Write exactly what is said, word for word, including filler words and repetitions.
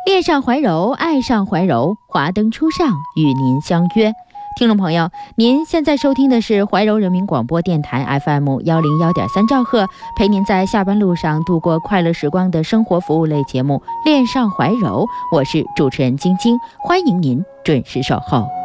恋上怀柔，爱上怀柔，华灯初上，与您相约。听众朋友，您现在收听的是怀柔人民广播电台 F M 幺零幺点三兆赫，陪您在下班路上度过快乐时光的生活服务类节目《恋上怀柔》，我是主持人晶晶，欢迎您准时守候。